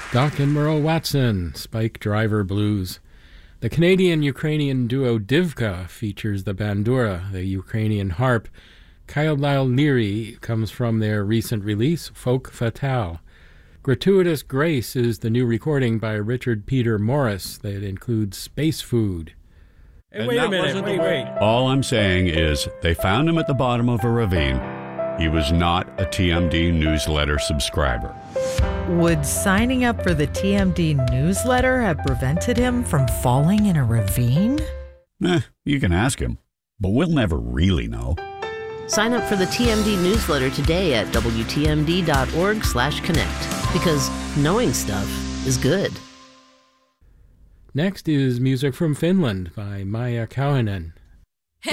Doc and Merle Watson, Spike Driver Blues. The Canadian-Ukrainian duo Divka features the bandura, the Ukrainian harp. Kyle Leary comes from their recent release, Folk Fatale. Gratuitous Grace is the new recording by Richard Peter Morris that includes Space Food. Hey, wait a minute, wait. All I'm saying is they found him at the bottom of a ravine. He was not a TMD newsletter subscriber. Would signing up for the TMD newsletter have prevented him from falling in a ravine? You can ask him, but we'll never really know. Sign up for the TMD newsletter today at wtmd.org/connect, because knowing stuff is good. Next is music from Finland by Maija Kauhanen.